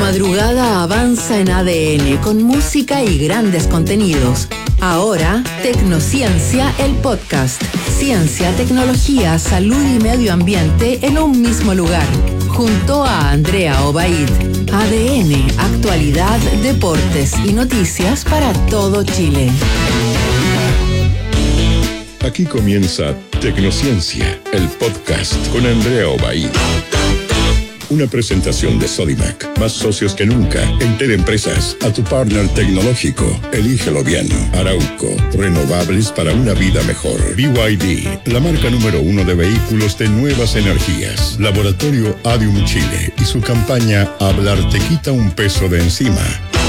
madrugada avanza en ADN con música y grandes contenidos. Ahora, Tecnociencia, el podcast. Ciencia, tecnología, salud y medio ambiente en un mismo lugar. Junto a Andrea Obaid. ADN, actualidad, deportes y noticias para todo Chile. Aquí comienza Tecnociencia, el podcast con Andrea Obaid. Una presentación de Sodimac. Más socios que nunca. Entel Empresas. A tu partner tecnológico. Elígelo bien. Arauco. Renovables para una vida mejor. BYD. La marca número 1 de vehículos de nuevas energías. Laboratorio Adium Chile. Y su campaña Hablar te quita un peso de encima.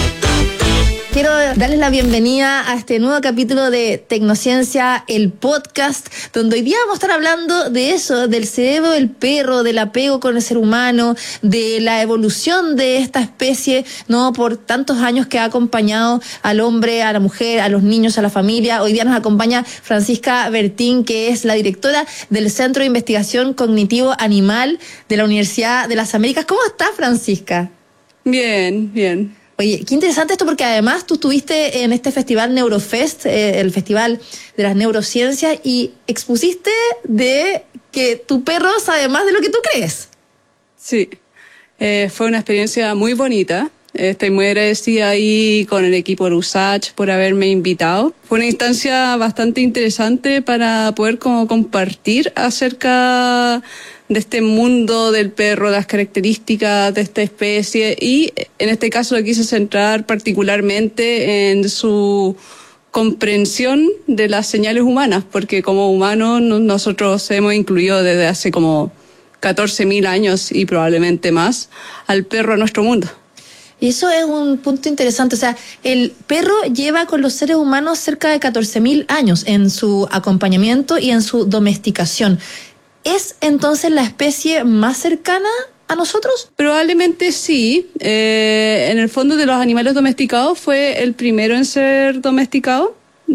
Quiero darles la bienvenida a este nuevo capítulo de Tecnociencia, el podcast, donde hoy día vamos a estar hablando de eso, del cerebro del perro, del apego con el ser humano, de la evolución de esta especie, ¿no? Por tantos años que ha acompañado al hombre, a la mujer, a los niños, a la familia. Hoy día nos acompaña Francisca Bertín, que es la directora del Centro de Investigación Cognitivo Animal de la Universidad de las Américas. ¿Cómo estás, Francisca? Bien, bien. Oye, qué interesante esto, porque además tú estuviste en este festival Neurofest, el festival de las neurociencias, y expusiste de que tu perro sabe más de lo que tú crees. Sí, fue una experiencia muy bonita. Estoy muy agradecida ahí con el equipo de USACH por haberme invitado. Fue una instancia bastante interesante para poder como compartir acerca de este mundo del perro, las características de esta especie, y en este caso lo quise centrar particularmente en su comprensión de las señales humanas, porque como humanos nosotros hemos incluido desde hace como 14.000 años y probablemente más al perro a nuestro mundo. Y eso es un punto interesante. O sea, el perro lleva con los seres humanos cerca de 14.000 años en su acompañamiento y en su domesticación. ¿Es entonces la especie más cercana a nosotros? Probablemente sí. En el fondo, de los animales domesticados fue el primero en ser domesticado.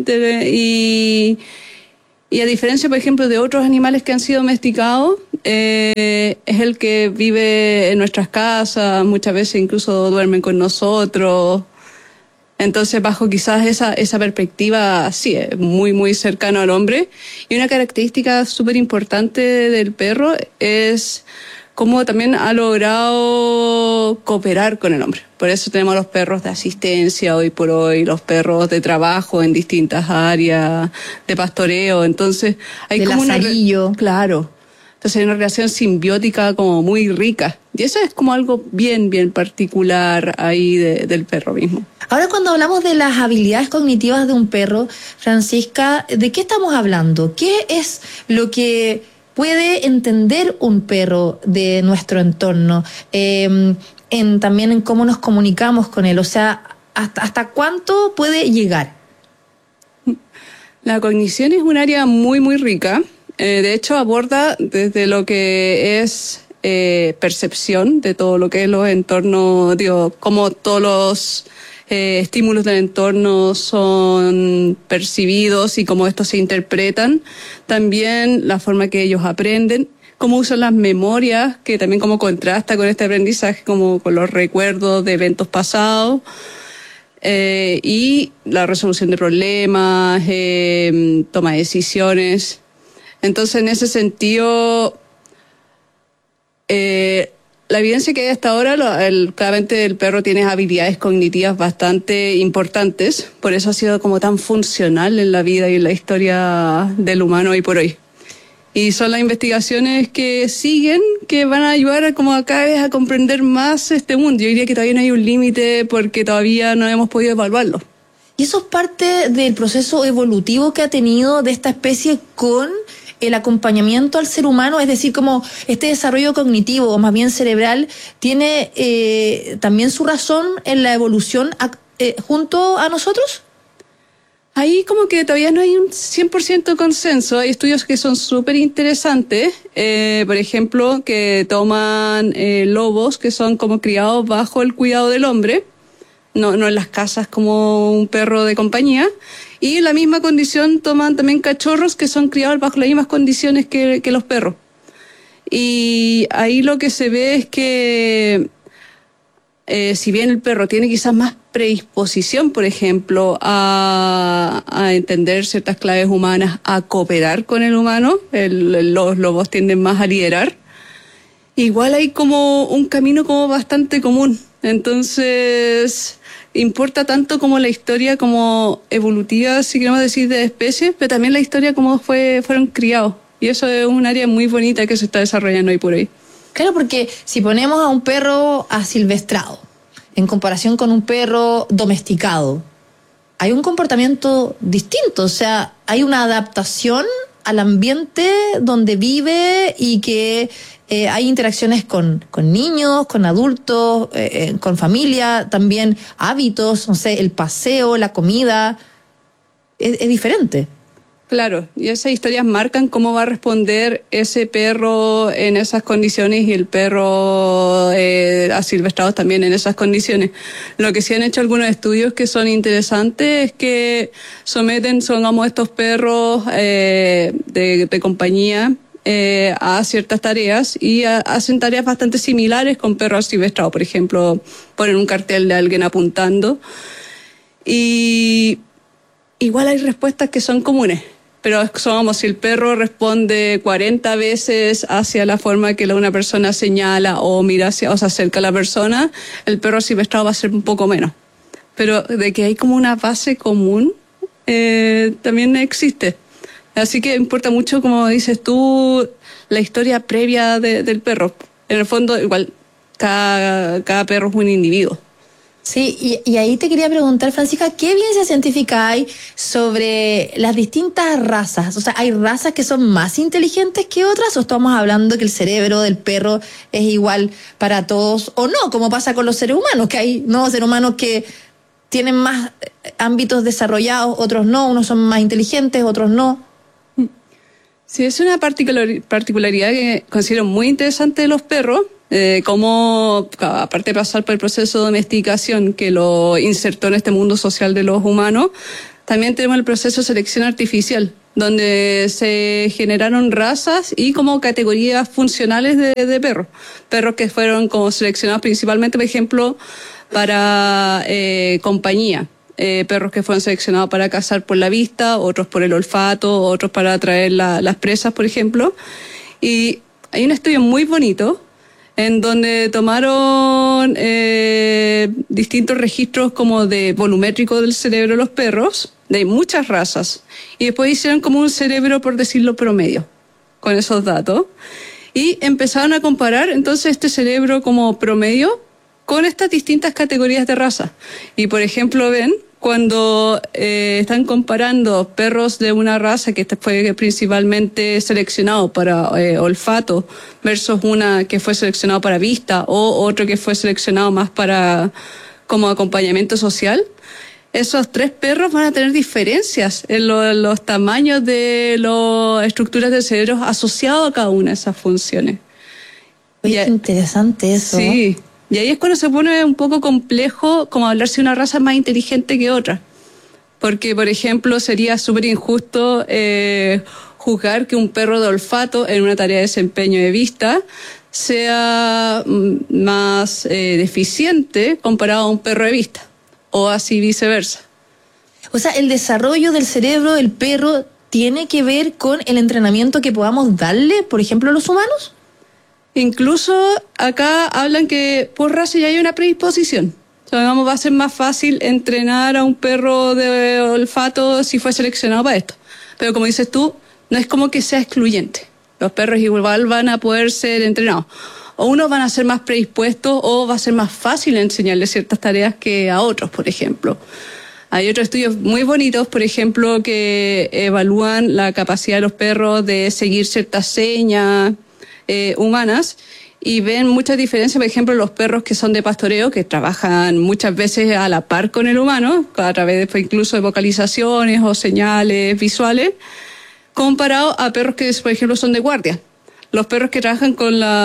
Y a diferencia, por ejemplo, de otros animales que han sido domesticados, es el que vive en nuestras casas, muchas veces incluso duermen con nosotros. Entonces, bajo quizás esa perspectiva, sí, es muy, muy cercano al hombre. Y una característica súper importante del perro es cómo también ha logrado cooperar con el hombre. Por eso tenemos los perros de asistencia hoy por hoy, los perros de trabajo en distintas áreas, de pastoreo. Entonces, hay de como lazarillo. Claro. Entonces hay una relación simbiótica como muy rica. Y eso es como algo bien, bien particular ahí del perro mismo. Ahora, cuando hablamos de las habilidades cognitivas de un perro, Francisca, ¿de qué estamos hablando? ¿Qué es lo que puede entender un perro de nuestro entorno? También en cómo nos comunicamos con él. O sea, ¿hasta cuánto puede llegar? La cognición es un área muy, muy rica. De hecho, aborda desde lo que es percepción de todo lo que es los entornos, cómo todos los estímulos del entorno son percibidos y cómo estos se interpretan. También la forma que ellos aprenden, cómo usan las memorias, que también cómo contrasta con este aprendizaje, como con los recuerdos de eventos pasados. Y la resolución de problemas, toma de decisiones. Entonces, en ese sentido, la evidencia que hay hasta ahora, claramente el perro tiene habilidades cognitivas bastante importantes, por eso ha sido como tan funcional en la vida y en la historia del humano hoy por hoy. Y son las investigaciones que siguen, que van a ayudar como a cada vez a comprender más este mundo. Yo diría que todavía no hay un límite porque todavía no hemos podido evaluarlo. ¿Y eso es parte del proceso evolutivo que ha tenido de esta especie con el acompañamiento al ser humano? Es decir, como este desarrollo cognitivo, o más bien cerebral, tiene también su razón en la evolución junto a nosotros. Ahí como que todavía no hay un 100% consenso. Hay estudios que son súper interesantes, por ejemplo, que toman lobos que son como criados bajo el cuidado del hombre, no en las casas como un perro de compañía, y en la misma condición toman también cachorros que son criados bajo las mismas condiciones que los perros. Y ahí lo que se ve es que si bien el perro tiene quizás más predisposición, por ejemplo, a entender ciertas claves humanas, a cooperar con el humano, los lobos tienden más a liderar, igual hay como un camino como bastante común. Entonces, importa tanto como la historia como evolutiva, si queremos decir, de especies, pero también la historia como fueron criados. Y eso es un área muy bonita que se está desarrollando ahí por ahí. Claro, porque si ponemos a un perro asilvestrado en comparación con un perro domesticado, hay un comportamiento distinto, o sea, hay una adaptación al ambiente donde vive y que hay interacciones con niños, con adultos, con familia, también hábitos, no sé, el paseo, la comida, es diferente. Claro, y esas historias marcan cómo va a responder ese perro en esas condiciones y el perro asilvestrado también en esas condiciones. Lo que sí han hecho algunos estudios que son interesantes es que someten, supongamos, estos perros de compañía a ciertas tareas y hacen tareas bastante similares con perros asilvestrados. Por ejemplo, ponen un cartel de alguien apuntando y igual hay respuestas que son comunes. Pero somos, si el perro responde 40 veces hacia la forma que una persona señala o mira hacia, o se acerca a la persona, el perro asilvestrado va a ser un poco menos. Pero de que hay como una base común, también existe. Así que importa mucho, como dices tú, la historia previa del perro. En el fondo, igual, cada perro es un individuo. Sí, y ahí te quería preguntar, Francisca, ¿qué evidencia científica hay sobre las distintas razas? O sea, ¿hay razas que son más inteligentes que otras o estamos hablando que el cerebro del perro es igual para todos o no, como pasa con los seres humanos, que hay nuevos seres humanos que tienen más ámbitos desarrollados, otros no, unos son más inteligentes, otros no? Sí, es una particularidad que considero muy interesante de los perros. Cómo, aparte de pasar por el proceso de domesticación que lo insertó en este mundo social de los humanos, también tenemos el proceso de selección artificial, donde se generaron razas y como categorías funcionales de perros. Perros que fueron como seleccionados principalmente, por ejemplo, para compañía. Perros que fueron seleccionados para cazar por la vista, otros por el olfato, otros para atraer las presas, por ejemplo. Y hay un estudio muy bonito en donde tomaron distintos registros como de volumétrico del cerebro de los perros, de muchas razas, y después hicieron como un cerebro, por decirlo, promedio, con esos datos, y empezaron a comparar entonces este cerebro como promedio con estas distintas categorías de raza. Y por ejemplo, ven, cuando están comparando perros de una raza que fue principalmente seleccionado para olfato versus una que fue seleccionado para vista o otro que fue seleccionado más para como acompañamiento social, esos tres perros van a tener diferencias en los tamaños de las estructuras del cerebro asociados a cada una de esas funciones. Oye, qué interesante eso. Sí. Y ahí es cuando se pone un poco complejo como hablar si una raza es más inteligente que otra. Porque, por ejemplo, sería súper injusto juzgar que un perro de olfato en una tarea de desempeño de vista sea más deficiente comparado a un perro de vista. O así viceversa. O sea, el desarrollo del cerebro del perro tiene que ver con el entrenamiento que podamos darle, por ejemplo, a los humanos. Incluso acá hablan que por raza ya hay una predisposición. O sea, digamos, va a ser más fácil entrenar a un perro de olfato si fue seleccionado para esto. Pero como dices tú, no es como que sea excluyente. Los perros igual van a poder ser entrenados. O unos van a ser más predispuestos o va a ser más fácil enseñarles ciertas tareas que a otros, por ejemplo. Hay otros estudios muy bonitos, por ejemplo, que evalúan la capacidad de los perros de seguir ciertas señas humanas y ven muchas diferencias, por ejemplo, los perros que son de pastoreo, que trabajan muchas veces a la par con el humano, a través de, incluso de vocalizaciones o señales visuales, comparado a perros que, por ejemplo, son de guardia. Los perros que trabajan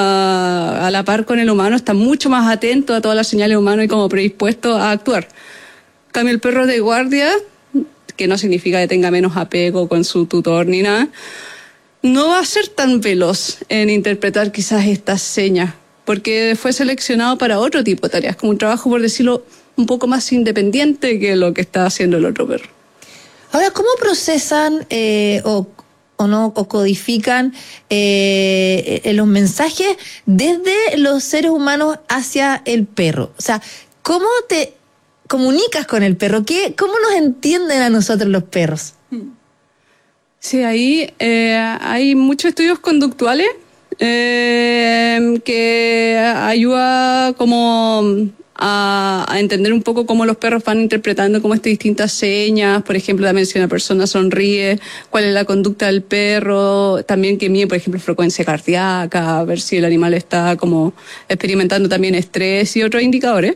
a la par con el humano están mucho más atentos a todas las señales humanas y como predispuestos a actuar. En cambio, el perro de guardia, que no significa que tenga menos apego con su tutor ni nada, no va a ser tan veloz en interpretar quizás estas señas, porque fue seleccionado para otro tipo de tareas, como un trabajo, por decirlo, un poco más independiente que lo que está haciendo el otro perro. Ahora, ¿cómo procesan o codifican los mensajes desde los seres humanos hacia el perro? O sea, ¿cómo te comunicas con el perro? ¿Cómo nos entienden a nosotros los perros? Sí, ahí hay muchos estudios conductuales que ayuda como a entender un poco cómo los perros van interpretando como estas distintas señas. Por ejemplo, también si una persona sonríe, cuál es la conducta del perro, también que mide, por ejemplo, frecuencia cardíaca, a ver si el animal está como experimentando también estrés y otros indicadores.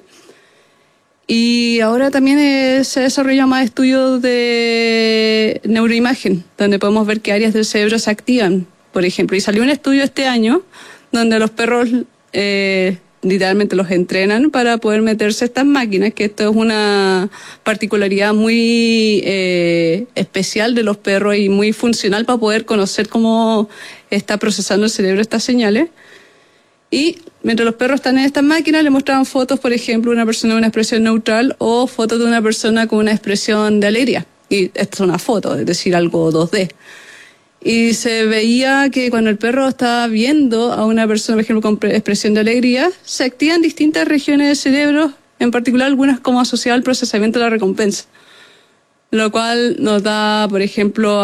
Y ahora también se desarrollan más estudios de neuroimagen, donde podemos ver qué áreas del cerebro se activan, por ejemplo. Y salió un estudio este año donde los perros literalmente los entrenan para poder meterse a estas máquinas, que esto es una particularidad muy especial de los perros y muy funcional para poder conocer cómo está procesando el cerebro estas señales. Y mientras los perros están en estas máquinas, le mostraban fotos, por ejemplo, de una persona con una expresión neutral o fotos de una persona con una expresión de alegría. Y esta es una foto, es decir, algo 2D. Y se veía que cuando el perro está viendo a una persona, por ejemplo, con expresión de alegría, se activan distintas regiones del cerebro, en particular algunas como asociadas al procesamiento de la recompensa. Lo cual nos da, por ejemplo,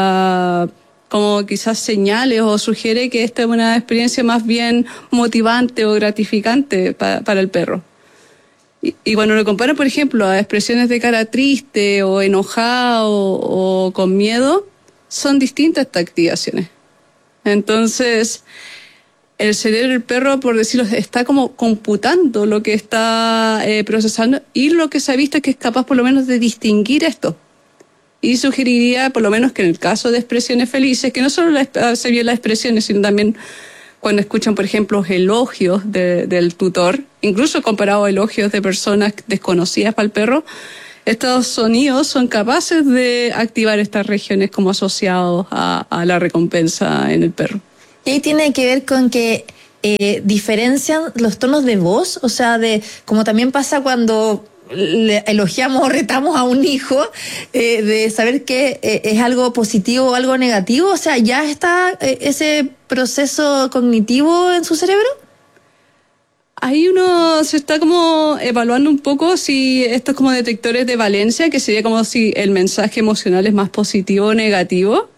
como quizás señales o sugiere que esta es una experiencia más bien motivante o gratificante para el perro. Y cuando lo comparan, por ejemplo, a expresiones de cara triste o enojado o con miedo, son distintas estas activaciones. Entonces, el cerebro del perro, por decirlo, está como computando lo que está procesando, y lo que se ha visto es que es capaz por lo menos de distinguir esto. Y sugeriría, por lo menos, que en el caso de expresiones felices, que no solo se vio las expresiones, sino también cuando escuchan, por ejemplo, elogios del tutor, incluso comparado a elogios de personas desconocidas para el perro, estos sonidos son capaces de activar estas regiones como asociados a la recompensa en el perro. Y ahí tiene que ver con que diferencian los tonos de voz, o sea, como también pasa cuando le elogiamos o retamos a un hijo, de saber que es algo positivo o algo negativo. O sea, ¿ya está ese proceso cognitivo en su cerebro? Ahí uno se está como evaluando un poco si estos como detectores de valencia, que sería como si el mensaje emocional es más positivo o negativo.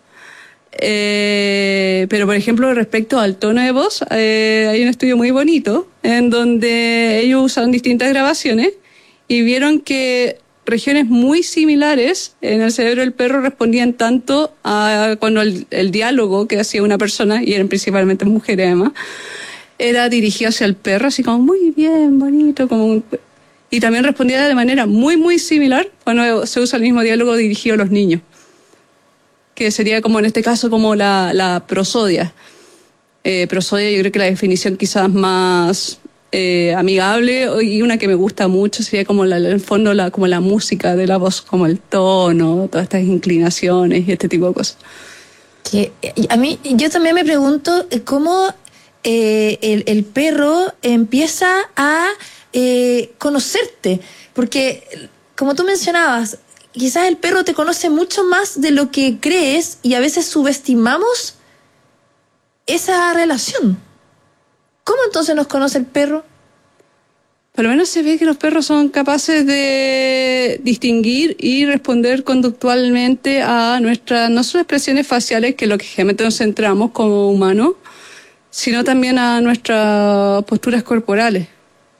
Pero por ejemplo, respecto al tono de voz, hay un estudio muy bonito en donde ellos usaron distintas grabaciones y vieron que regiones muy similares en el cerebro del perro respondían tanto a cuando el diálogo que hacía una persona, y eran principalmente mujeres además, era dirigido hacia el perro, así como muy bien, bonito, y también respondía de manera muy, muy similar cuando se usa el mismo diálogo dirigido a los niños, que sería como en este caso como la prosodia. Prosodia, yo creo que la definición quizás más amigable, y una que me gusta mucho sería como en el fondo como la música de la voz, como el tono, todas estas inclinaciones y este tipo de cosas. Que yo también me pregunto cómo el perro empieza a conocerte, porque como tú mencionabas, quizás el perro te conoce mucho más de lo que crees y a veces subestimamos esa relación. ¿Cómo entonces nos conoce el perro? Por lo menos se ve que los perros son capaces de distinguir y responder conductualmente a nuestras, no solo expresiones faciales, que es lo que generalmente nos centramos como humanos, sino también a nuestras posturas corporales.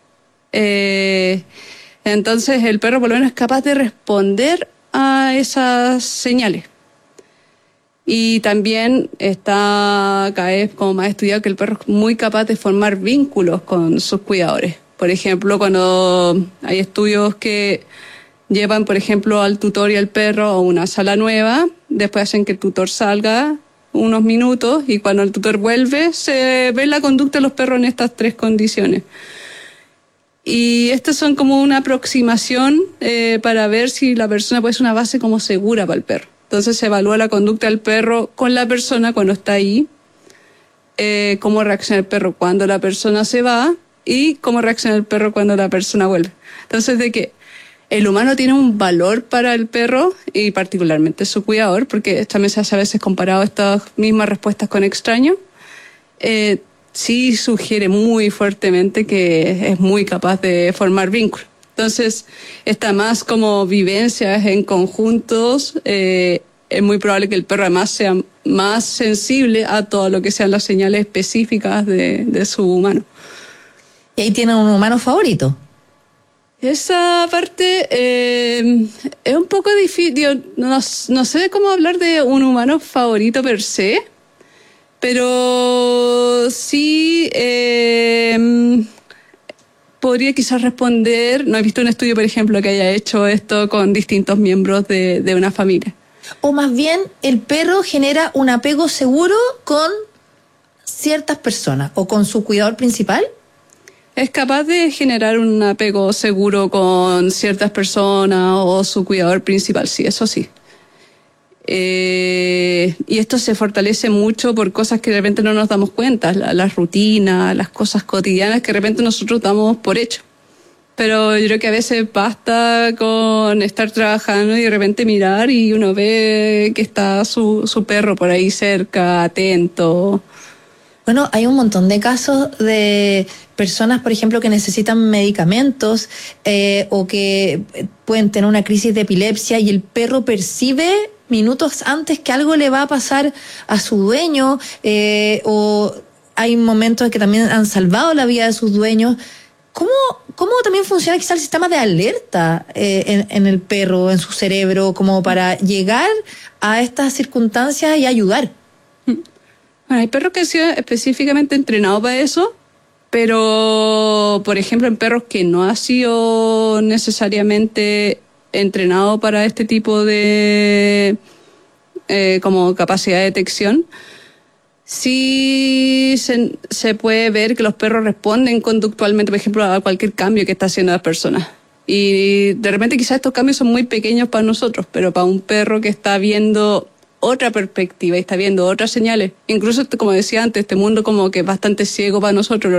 Entonces el perro por lo menos es capaz de responder a esas señales. Y también está cada vez como más estudiado que el perro es muy capaz de formar vínculos con sus cuidadores. Por ejemplo, cuando hay estudios que llevan, por ejemplo, al tutor y al perro a una sala nueva, después hacen que el tutor salga unos minutos y cuando el tutor vuelve se ve la conducta de los perros en estas 3 condiciones. Y estas son como una aproximación para ver si la persona puede ser una base como segura para el perro. Entonces se evalúa la conducta del perro con la persona cuando está ahí, cómo reacciona el perro cuando la persona se va y cómo reacciona el perro cuando la persona vuelve. Entonces, de que el humano tiene un valor para el perro y particularmente su cuidador, porque también se hace a veces comparado estas mismas respuestas con extraños, sí sugiere muy fuertemente que es muy capaz de formar vínculos. Entonces, está más como vivencias en conjuntos, es muy probable que el perro además sea más sensible a todo lo que sean las señales específicas de su humano. ¿Y ahí tiene un humano favorito? Esa parte es un poco difícil. No sé cómo hablar de un humano favorito per se, pero sí podría quizás responder. No he visto un estudio, por ejemplo, que haya hecho esto con distintos miembros de una familia. O más bien, el perro genera un apego seguro con ciertas personas o con su cuidador principal. Es capaz de generar un apego seguro con ciertas personas o su cuidador principal, sí, eso sí. Y esto se fortalece mucho por cosas que de repente no nos damos cuenta, las rutinas, las cosas cotidianas que de repente nosotros damos por hecho. Pero yo creo que a veces basta con estar trabajando y de repente mirar y uno ve que está su perro por ahí cerca, atento. Bueno, hay un montón de casos de personas, por ejemplo, que necesitan medicamentos o que pueden tener una crisis de epilepsia y el perro percibe minutos antes que algo le va a pasar a su dueño, o hay momentos en que también han salvado la vida de sus dueños. ¿Cómo también funciona quizá el sistema de alerta en el perro, en su cerebro, como para llegar a estas circunstancias y ayudar? Bueno, hay perros que han sido específicamente entrenados para eso, pero, por ejemplo, en perros que no ha sido necesariamente entrenado para este tipo de como capacidad de detección, sí se puede ver que los perros responden conductualmente, por ejemplo, a cualquier cambio que está haciendo la persona. Y de repente quizás estos cambios son muy pequeños para nosotros, pero para un perro que está viendo otra perspectiva y está viendo otras señales, incluso como decía antes, este mundo como que es bastante ciego para nosotros,